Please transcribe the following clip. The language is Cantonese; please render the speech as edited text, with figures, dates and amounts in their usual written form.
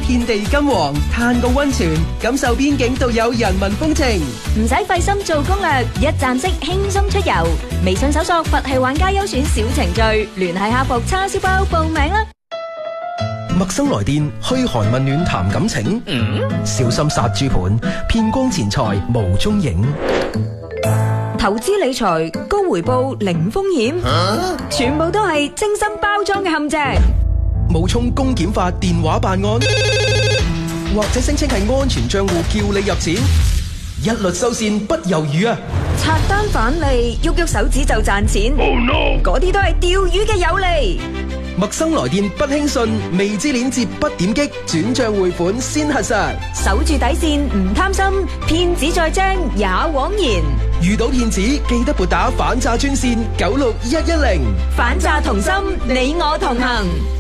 遍地金黃，嘆個溫泉，感受邊境獨有人民風情。 唔使費心做攻略，一站式輕鬆出遊。微信搜索佛系玩家優選小程序，聯繫客服叉燒包報名啦。 陌生來電，噓寒問暖談感情，小心殺豬盤，騙光錢財無蹤影。 投資理財高回報零風險，全部都係精心包裝嘅陷阱。 冒充公檢法電話辦案，或者聲稱係安全賬戶叫你入錢，一律收線不猶豫啊！ 刷單返利，喐喐手指就賺錢，嗰啲都係釣魚嘅有利。 陌生來電不輕信，未知鏈接不點擊，轉賬匯款先核實。 守住底線唔貪心，騙子再精也枉然。 遇到騙子記得撥打反詐專線961110， 反詐同心，你我同行。